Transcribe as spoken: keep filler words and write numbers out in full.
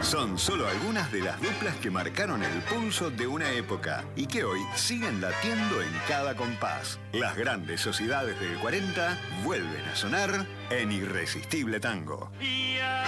Son solo algunas de las duplas que marcaron el pulso de una época y que hoy siguen latiendo en cada compás. Las grandes sociedades del cuarenta vuelven a sonar en Irresistible Tango.